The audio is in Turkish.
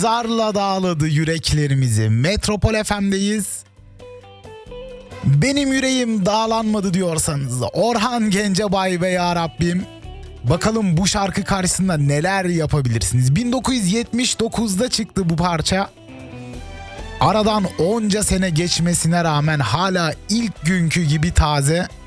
Zarla dağladı yüreklerimizi. Metropol FM'deyiz. Benim yüreğim dağlanmadı diyorsanız Orhan Gencebay ve Ya Rabbim. Bakalım bu şarkı karşısında neler yapabilirsiniz. 1979'da çıktı bu parça. Aradan onca sene geçmesine rağmen hala ilk günkü gibi taze.